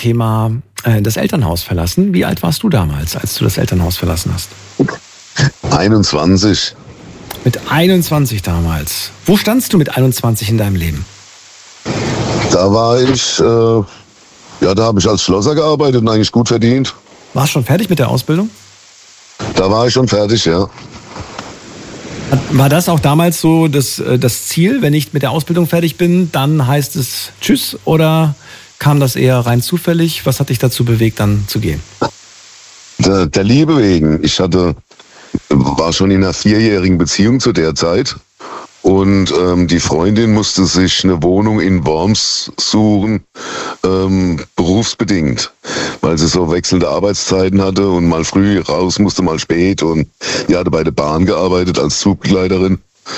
Thema das Elternhaus verlassen. Wie alt warst du damals, als du das Elternhaus verlassen hast? 21. Mit 21 damals. Wo standst du mit 21 in deinem Leben? Da war ich, da habe ich als Schlosser gearbeitet und eigentlich gut verdient. Warst du schon fertig mit der Ausbildung? Da war ich schon fertig, ja. War das auch damals so das Ziel, wenn ich mit der Ausbildung fertig bin, dann heißt es Tschüss, oder kam das eher rein zufällig? Was hat dich dazu bewegt, dann zu gehen? Der Liebe wegen. Ich war schon in einer 4-jährigen Beziehung zu der Zeit und die Freundin musste sich eine Wohnung in Worms suchen, berufsbedingt, weil sie so wechselnde Arbeitszeiten hatte und mal früh raus musste, mal spät, und die hatte bei der Bahn gearbeitet als Zugbegleiterin.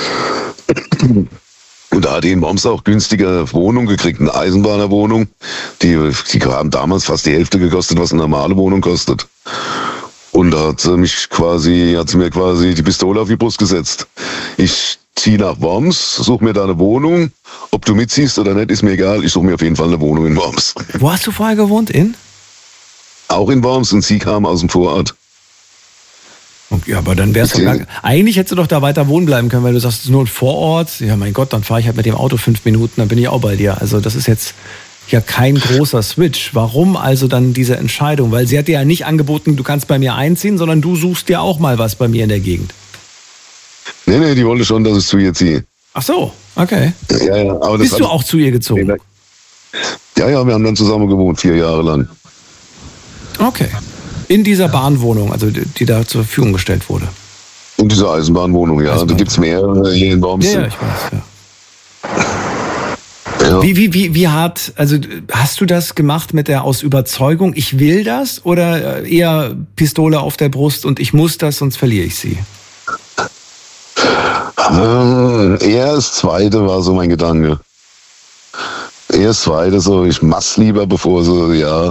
Und da hat die in Worms auch günstige Wohnung gekriegt, eine Eisenbahnerwohnung. Die haben damals fast die Hälfte gekostet, was eine normale Wohnung kostet. Und da hat sie mir quasi die Pistole auf die Brust gesetzt. Ich ziehe nach Worms, suche mir da eine Wohnung. Ob du mitziehst oder nicht, ist mir egal. Ich suche mir auf jeden Fall eine Wohnung in Worms. Wo hast du vorher gewohnt? Auch in Worms, und sie kam aus dem Vorort. Ja, aber dann wär's doch eigentlich hättest du doch da weiter wohnen bleiben können, weil du sagst, es ist nur ein Vorort. Ja, mein Gott, dann fahre ich halt mit dem Auto 5 Minuten, dann bin ich auch bei dir. Also das ist jetzt ja kein großer Switch. Warum also dann diese Entscheidung? Weil sie hat dir ja nicht angeboten, du kannst bei mir einziehen, sondern du suchst dir auch mal was bei mir in der Gegend. Nee, die wollte schon, dass ich zu ihr ziehe. Ach so, okay. Ja, aber bist du auch zu ihr gezogen? Ja, wir haben dann zusammen gewohnt, 4 Jahre lang. Okay. In dieser Bahnwohnung, also die da zur Verfügung gestellt wurde? In dieser Eisenbahnwohnung, ja. Da gibt es mehrere hier in Worms. Ja, ich weiß, ja. Ja. Wie hart, also hast du das gemacht aus Überzeugung, ich will das, oder eher Pistole auf der Brust und ich muss das, sonst verliere ich sie? Eher das Zweite war so mein Gedanke. Eher das Zweite, so ich mach's lieber, bevor so, ja,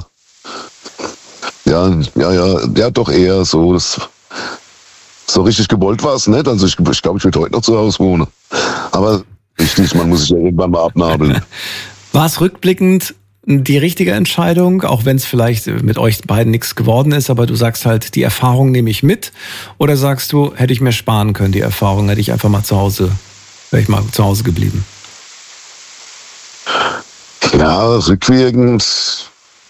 doch eher so. So richtig gewollt war es nicht. Also ich glaube, ich würde heute noch zu Hause wohnen. Aber richtig, man muss sich ja irgendwann mal abnabeln. War es rückblickend die richtige Entscheidung, auch wenn es vielleicht mit euch beiden nichts geworden ist, aber du sagst halt, die Erfahrung nehme ich mit? Oder sagst du, hätte ich mir sparen können, die Erfahrung, wäre ich mal zu Hause geblieben? Ja, rückwirkend.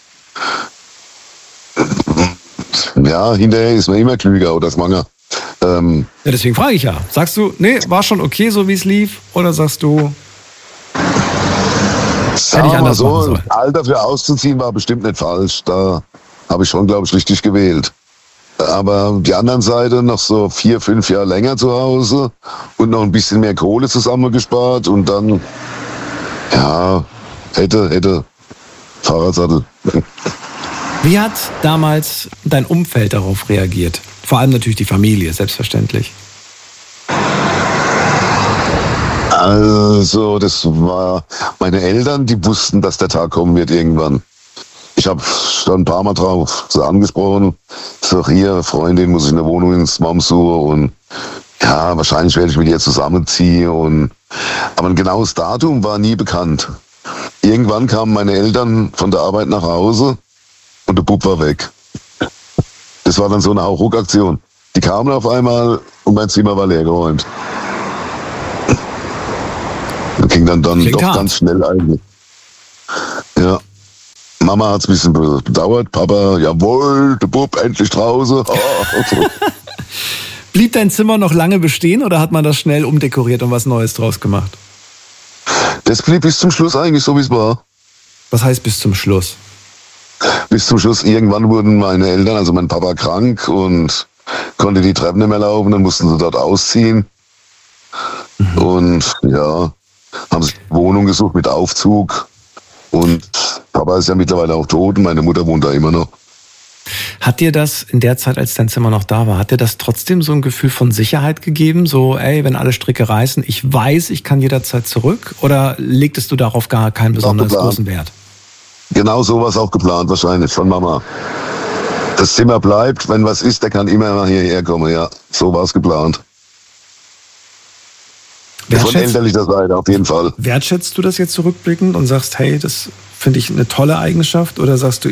Ja, hinterher ist man immer klüger oder smanger. Ja, deswegen frage ich ja. Sagst du, nee, war schon okay, so wie es lief? Oder sagst du, hätte ich anders machen sollen? Alter für auszuziehen war bestimmt nicht falsch. Da habe ich schon, glaube ich, richtig gewählt. Aber die anderen Seite noch so 4, 5 Jahre länger zu Hause und noch ein bisschen mehr Kohle zusammengespart und dann, ja, hätte Fahrradsattel. Wie hat damals dein Umfeld darauf reagiert? Vor allem natürlich die Familie, selbstverständlich. Also, das war meine Eltern, die wussten, dass der Tag kommen wird irgendwann. Ich habe schon ein paar Mal drauf so angesprochen. So, hier, Freundin, muss ich eine Wohnung ins Worms suchen und ja, wahrscheinlich werde ich mit ihr zusammenziehen. Aber ein genaues Datum war nie bekannt. Irgendwann kamen meine Eltern von der Arbeit nach Hause und der Bub war weg. Das war dann so eine Hauruck-Aktion. Die kamen auf einmal und mein Zimmer war leergeräumt. Das ging dann doch ganz schnell eigentlich. Ja. Mama hat es ein bisschen bedauert. Papa, jawohl, der Bub endlich draußen. Blieb dein Zimmer noch lange bestehen oder hat man das schnell umdekoriert und was Neues draus gemacht? Das blieb bis zum Schluss eigentlich so, wie es war. Was heißt bis zum Schluss? Bis zum Schluss, irgendwann wurden meine Eltern, also mein Papa, krank und konnte die Treppen nicht mehr laufen, dann mussten sie dort ausziehen. Und ja, haben sich eine Wohnung gesucht mit Aufzug. Und Papa ist ja mittlerweile auch tot und meine Mutter wohnt da immer noch. Hat dir das in der Zeit, als dein Zimmer noch da war, hat dir das trotzdem so ein Gefühl von Sicherheit gegeben? So, ey, wenn alle Stricke reißen, ich weiß, ich kann jederzeit zurück? Oder legtest du darauf gar keinen besonders großen Wert? Genau so war es auch geplant wahrscheinlich von Mama. Das Zimmer bleibt, wenn was ist, der kann immer hierher kommen. Ja, so war es geplant. Von elterlicher Seite auf jeden Fall. Wertschätzt du das jetzt zurückblickend und sagst, hey, das finde ich eine tolle Eigenschaft? Oder sagst du